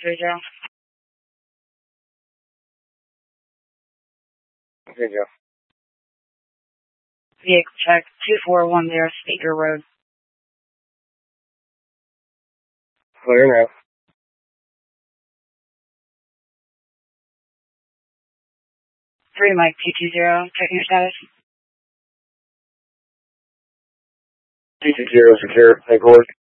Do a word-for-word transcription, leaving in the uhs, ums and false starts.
Three zero. Okay, Joe. Vehicle check two four one zero Speaker Road. Clear now. Three Mike two two zero. Checking your status. two two zero secure. Take course.